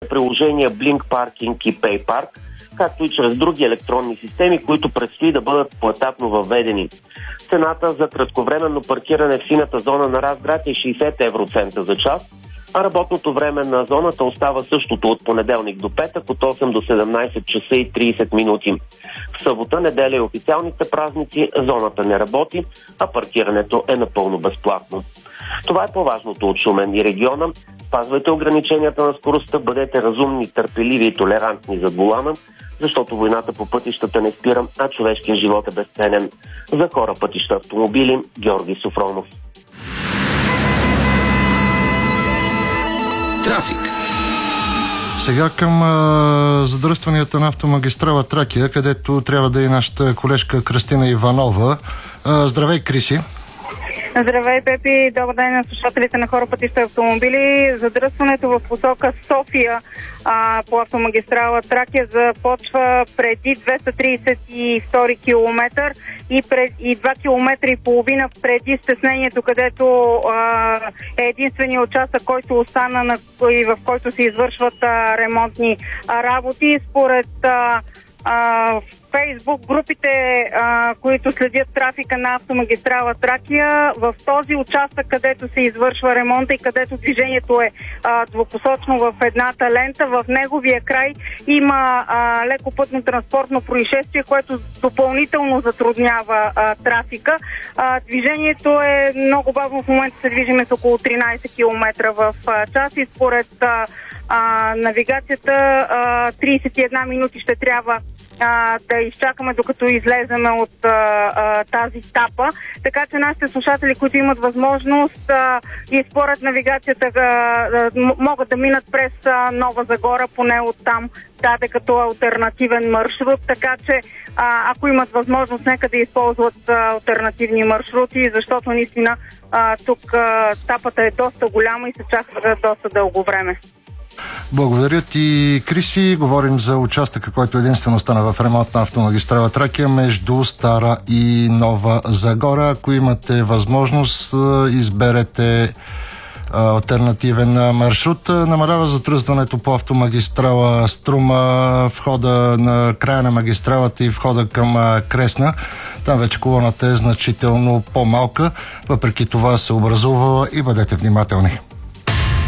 приложения Blink Parking и PayPark, както и чрез други електронни системи, които предстои да бъдат поетапно въведени. Цената за кратковременно паркиране в синята зона на Разград е 60 евроцента за час, а работното време на зоната остава същото от понеделник до петък от 8 до 17 часа и 30 минути. В събота, неделя и официалните празници зоната не работи, а паркирането е напълно безплатно. Това е по-важното от Шумен и региона. Спазвайте ограниченията на скоростта, бъдете разумни, търпеливи и толерантни зад волана, защото войната по пътищата не спира, а човешкият живот е безценен. За хора, пътища, автомобили, Георги Софронов. Трафик. Сега към задръстванията на автомагистрала Тракия, където трябва да е нашата колежка Кръстина Иванова. Здравей, Криси! Здравей, Пепи! Добър ден на слушателите на Хора, пътища, автомобили. Задръстването в посока София по автомагистрала Тракия започва преди 232 км и 2 км и половина преди стеснението, където е единственият участък, който остана и в който се извършват ремонтни работи. Според Фейсбук групите, които следят трафика на автомагистрала Тракия, в този участък, където се извършва ремонта и където движението е двупосочно в едната лента, в неговия край има леко пътно-транспортно происшествие, което допълнително затруднява трафика. Движението е много бавно, в момента се движиме с около 13 км в час и според навигацията 31 минути ще трябва да изчакаме докато излеземе от тази стапа. Така че нашите слушатели, които имат възможност и според навигацията могат да минат през Нова Загора, поне оттам даде като алтернативен маршрут, така че ако имат възможност, нека да използват алтернативни маршрути, защото наистина тук стапата е доста голяма и се чака доста дълго време. Благодаря ти, Криси. Говорим за участъка, който единствено остана в ремонт на автомагистрала Тракия между Стара и Нова Загора. Ако имате възможност, изберете алтернативен маршрут. Намалява затръзването по автомагистрала Струма, входа на края на магистралата и входа към Кресна. Там вече колоната е значително по-малка. Въпреки това се образува и бъдете внимателни.